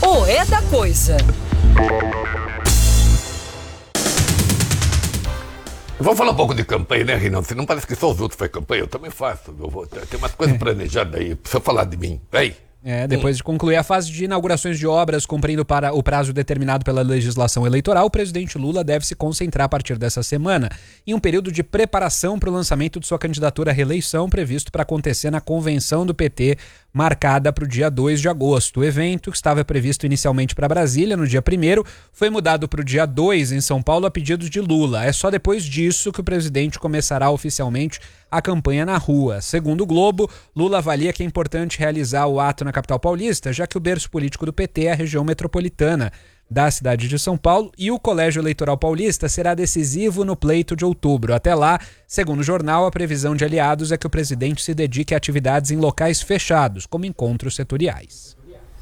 O É da Coisa. Vamos falar um pouco de campanha, né, Reinaldo? Você não parece que só os outros fazem campanha, eu também faço. Tem umas coisas planejadas aí, precisa falar de mim. Vem. Depois de concluir a fase de inaugurações de obras cumprindo para o prazo determinado pela legislação eleitoral, o presidente Lula deve se concentrar a partir dessa semana em um período de preparação para o lançamento de sua candidatura à reeleição, previsto para acontecer na convenção do PT, marcada para o dia 2 de agosto. O evento, que estava previsto inicialmente para Brasília, no dia 1º, foi mudado para o dia 2 em São Paulo a pedido de Lula. É só depois disso que o presidente começará oficialmente a campanha na rua. Segundo o Globo, Lula avalia que é importante realizar o ato na capital paulista, já que o berço político do PT é a região metropolitana da cidade de São Paulo e o Colégio Eleitoral Paulista será decisivo no pleito de outubro. Até lá, segundo o jornal, a previsão de aliados é que o presidente se dedique a atividades em locais fechados, como encontros setoriais.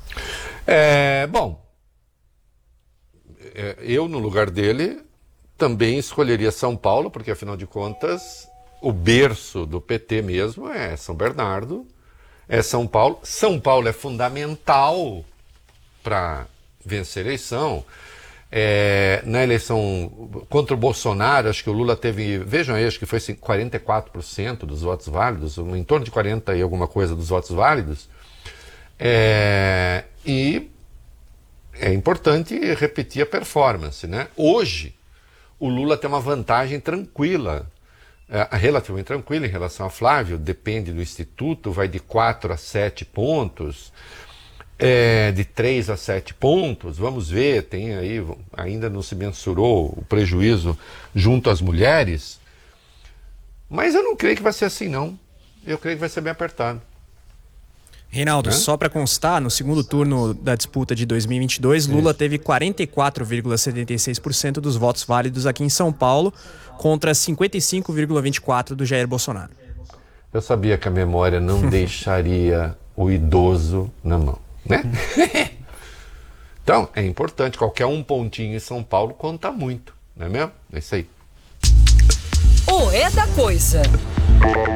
Eu, no lugar dele, também escolheria São Paulo, porque, afinal de contas, o berço do PT mesmo é São Bernardo, é São Paulo. São Paulo é fundamental para vencer a eleição. Na eleição contra o Bolsonaro, acho que o Lula teve, vejam aí, acho que foi 44% dos votos válidos, em torno de 40 e alguma coisa dos votos válidos. E é importante repetir a performance, né? Hoje, o Lula tem uma vantagem relativamente tranquila em relação a Flávio, depende do instituto, vai de 4 a 7 pontos, de 3 a 7 pontos, vamos ver, tem aí, ainda não se mensurou o prejuízo junto às mulheres, mas eu não creio que vai ser assim não, eu creio que vai ser bem apertado. Reinaldo, só para constar, no segundo turno da disputa de 2022, Lula teve 44,76% dos votos válidos aqui em São Paulo, contra 55,24% do Jair Bolsonaro. Eu sabia que a memória não deixaria o idoso na mão, né? Então, é importante, qualquer um pontinho em São Paulo conta muito, não é mesmo? É isso aí. O É da Coisa.